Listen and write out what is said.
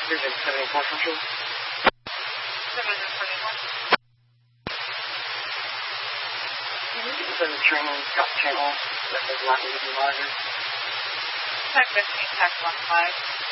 Division 74 Central. Division 74. The training Scott channel that does not need to be monitored. Tech 15, Tech 15.